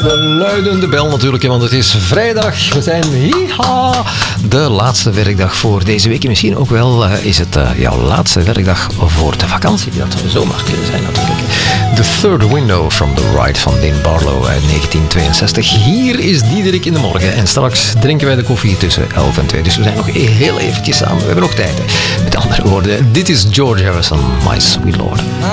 We luiden de bel natuurlijk, want het is vrijdag. We zijn de laatste werkdag voor deze week. En misschien ook wel is het jouw laatste werkdag voor de vakantie. Dat zou zomaar kunnen zijn natuurlijk. The Third Window from the Ride van Dean Barlow uit 1962. Hier is Diederik in de morgen. En straks drinken wij de koffie tussen 11 en 2. Dus we zijn nog heel eventjes samen. We hebben nog tijd. Met andere woorden, dit is George Harrison, My Sweet Lord.